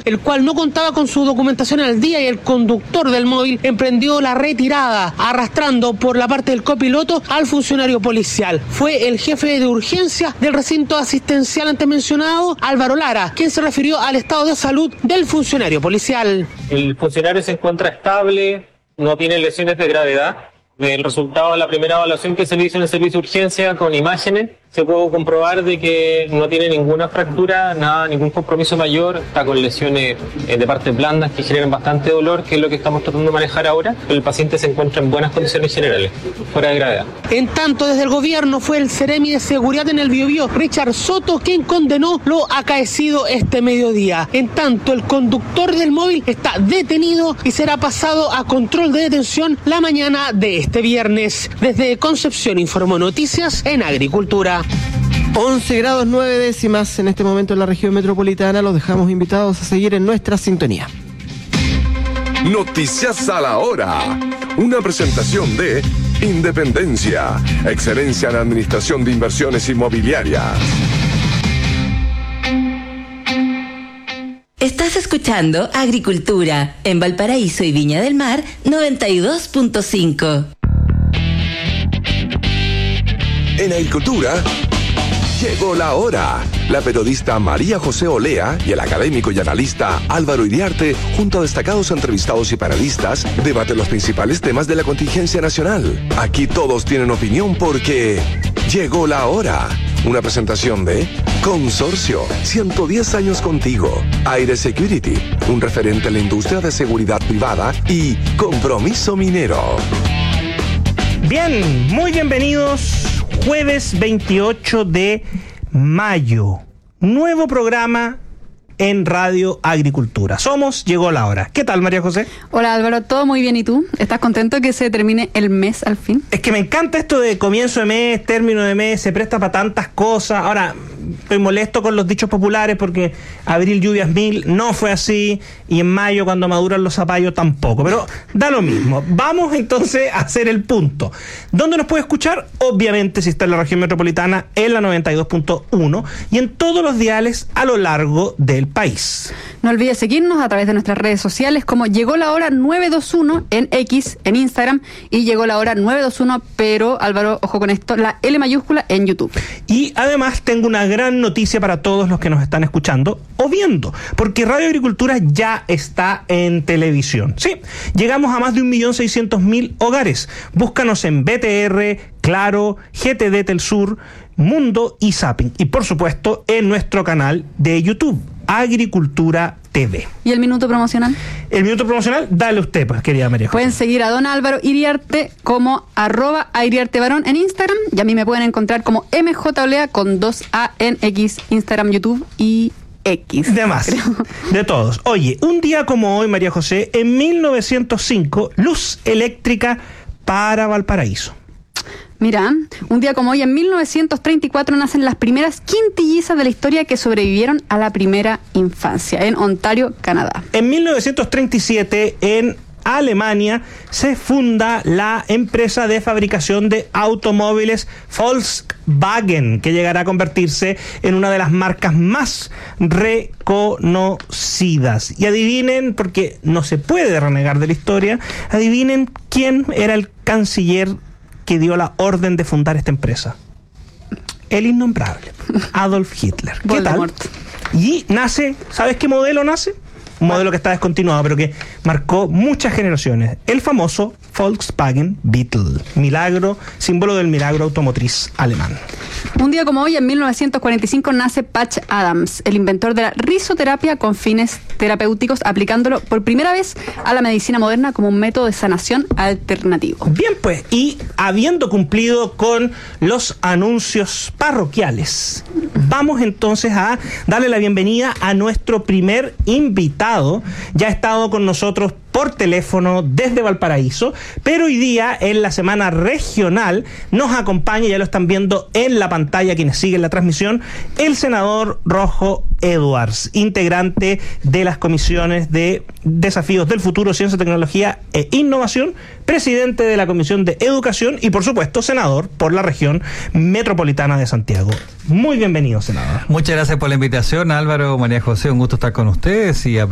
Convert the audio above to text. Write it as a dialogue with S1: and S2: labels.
S1: el cual no contaba con su documentación al día y el conductor del móvil emprendió la retirada, arrastrando por la parte del copiloto al funcionario policial. Fue el jefe de urgencia del recinto asistencial antes mencionado, Álvaro Lara, quien se refirió al estado de salud del funcionario policial.
S2: El funcionario se encuentra estable, no tiene lesiones de gravedad. El resultado de la primera evaluación que se le hizo en el servicio de urgencia con imágenes, se pudo comprobar de que no tiene ninguna fractura, nada, ningún compromiso mayor, está con lesiones de partes blandas que generan bastante dolor, que es lo que estamos tratando de manejar ahora, pero el paciente se encuentra en buenas condiciones generales, fuera de gravedad.
S1: En tanto, desde el gobierno fue el Seremi de Seguridad en el Biobío, Richard Soto, quien condenó lo acaecido este mediodía. En tanto, el conductor del móvil está detenido y será pasado a control de detención la mañana de este viernes. Desde Concepción informó Noticias en Agricultura.
S3: 11 grados 9 décimas en este momento en la región metropolitana. Los dejamos invitados a seguir en nuestra sintonía.
S4: Noticias a la hora. Una presentación de Independencia, excelencia en administración de inversiones inmobiliarias.
S5: Estás escuchando Agricultura en Valparaíso y Viña del Mar 92.5.
S4: En Agricultura, llegó la hora. La periodista María José Olea y el académico y analista Álvaro Iriarte, junto a destacados entrevistados y panelistas, debaten los principales temas de la contingencia nacional. Aquí todos tienen opinión porque llegó la hora. Una presentación de Consorcio, 110 años contigo. Aire Security, un referente en la industria de seguridad privada. Y Compromiso Minero.
S6: Bien, muy bienvenidos. Jueves 28 de mayo. Nuevo programa en Radio Agricultura. Llegó la hora. ¿Qué tal, María José?
S7: Hola, Álvaro, todo muy bien. ¿Y tú? ¿Estás contento que se termine el mes al fin?
S6: Es que me encanta esto de comienzo de mes, término de mes, se presta para tantas cosas. Ahora, estoy molesto con los dichos populares porque abril lluvias mil, no fue así, y en mayo cuando maduran los zapallos tampoco, pero da lo mismo. Vamos entonces a hacer el punto. ¿Dónde nos puede escuchar? Obviamente, si está en la región metropolitana, en la 92.1 y en todos los diales a lo largo del país.
S7: No olvides seguirnos a través de nuestras redes sociales como Llegó la Hora 921 en X, en Instagram, y Llegó la Hora 921, pero Álvaro, ojo con esto, la L mayúscula en YouTube.
S6: Y además tengo una gran noticia para todos los que nos están escuchando o viendo, porque Radio Agricultura ya está en televisión. Sí, llegamos a más de 1.600.000 hogares. Búscanos en BTR, Claro, GTD Telsur, Mundo y Zapping. Y por supuesto en nuestro canal de YouTube, Agricultura TV.
S7: ¿Y el minuto promocional?
S6: El minuto promocional, dale usted, pues, querida María José.
S7: Pueden seguir a don Álvaro Iriarte como @iriartevarón en Instagram, y a mí me pueden encontrar como MJOlea con 2A en X, Instagram, YouTube y X.
S6: De más, de todos. Oye, un día como hoy, María José, en 1905, luz eléctrica para Valparaíso.
S7: Mira, un día como hoy, en 1934, nacen las primeras quintillizas de la historia que sobrevivieron a la primera infancia en Ontario, Canadá.
S6: En 1937, en Alemania, se funda la empresa de fabricación de automóviles Volkswagen, que llegará a convertirse en una de las marcas más reconocidas. Y adivinen, porque no se puede renegar de la historia, adivinen quién era el canciller que dio la orden de fundar esta empresa. El innombrable Adolf Hitler. ¿Qué tal? Y nace, ¿sabes qué modelo nace? Un modelo que está descontinuado, pero que marcó muchas generaciones. El famoso Volkswagen Beetle. Milagro, símbolo del milagro automotriz alemán.
S7: Un día como hoy, en 1945, nace Patch Adams, el inventor de la risoterapia con fines terapéuticos, aplicándolo por primera vez a la medicina moderna como un método de sanación alternativo.
S6: Bien, pues, y habiendo cumplido con los anuncios parroquiales, vamos entonces a darle la bienvenida a nuestro primer invitado. Ya ha estado con nosotros por teléfono desde Valparaíso, pero hoy día en la semana regional nos acompaña, ya lo están viendo en la pantalla quienes siguen la transmisión, el senador Rojo Edwards, integrante de las comisiones de Desafíos del Futuro, Ciencia, Tecnología e Innovación, presidente de la Comisión de Educación y, por supuesto, senador por la región metropolitana de Santiago. Muy bienvenido, senador.
S8: Muchas gracias por la invitación, Álvaro, María José, un gusto estar con ustedes y